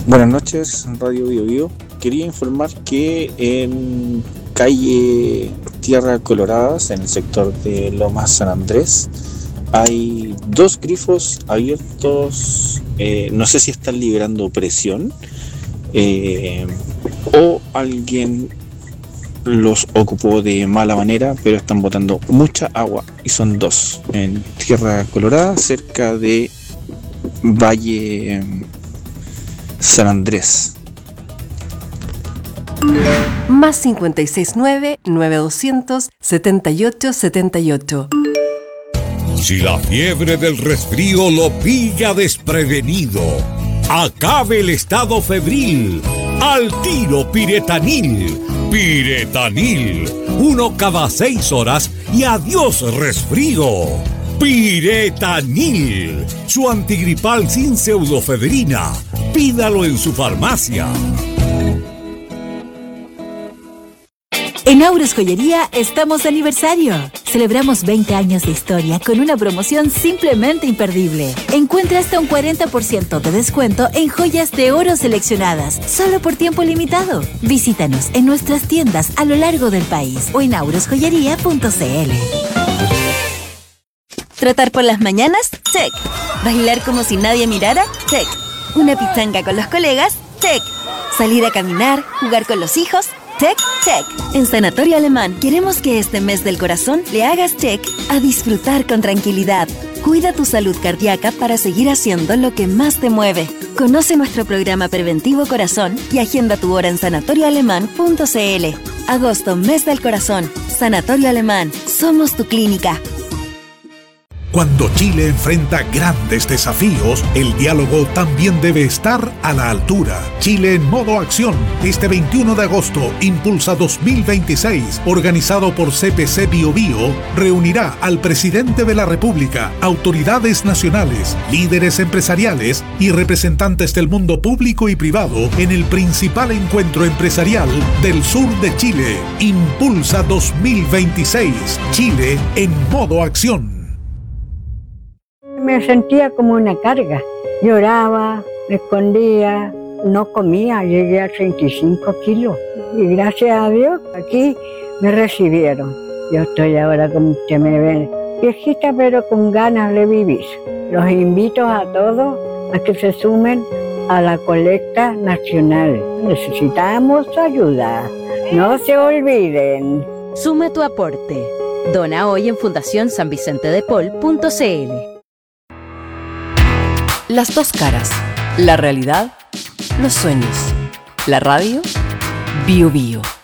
Buenas noches, Radio Bio Bio. Quería informar que en calle Tierra Coloradas, en el sector de Lomas San Andrés, hay 2 grifos abiertos. No sé si están liberando presión o alguien los ocupó de mala manera, pero están botando mucha agua y son 2 en Tierra Colorada, cerca de Valle San Andrés. Más 569-9200-7878. Si la fiebre del resfrío lo pilla desprevenido, acabe el estado febril. Al tiro Piretanil. Piretanil. 1 cada 6 horas y adiós resfrío. Piretanil. Su antigripal sin pseudofebrina. Pídalo en su farmacia. En Auros Joyería estamos de aniversario. Celebramos 20 años de historia con una promoción simplemente imperdible. Encuentra hasta un 40% de descuento en joyas de oro seleccionadas, solo por tiempo limitado. Visítanos en nuestras tiendas a lo largo del país o en aurosjoyería.cl. ¿Trotar por las mañanas? Check. ¿Bailar como si nadie mirara? Check. ¿Una pichanga con los colegas? Check. ¿Salir a caminar? ¿Jugar con los hijos? Check, check. En Sanatorio Alemán queremos que este mes del corazón le hagas check a disfrutar con tranquilidad. Cuida tu salud cardíaca para seguir haciendo lo que más te mueve. Conoce nuestro programa preventivo Corazón y agenda tu hora en sanatorioalemán.cl. Agosto, mes del corazón. Sanatorio Alemán. Somos tu clínica. Cuando Chile enfrenta grandes desafíos, el diálogo también debe estar a la altura. Chile en modo acción. Este 21 de agosto, Impulsa 2026, organizado por CPC Bio Bio, reunirá al presidente de la República, autoridades nacionales, líderes empresariales y representantes del mundo público y privado en el principal encuentro empresarial del sur de Chile. Impulsa 2026. Chile en modo acción. Me sentía como una carga. Lloraba, me escondía, no comía, llegué a 35 kilos. Y gracias a Dios, aquí me recibieron. Yo estoy ahora, como usted me ve, viejita pero con ganas de vivir. Los invito a todos a que se sumen a la colecta nacional. Necesitamos ayuda. No se olviden. Suma tu aporte. Dona hoy en fundacionsanvicentedepol.cl. Las 2 caras. La realidad, los sueños. La radio, Bio Bio.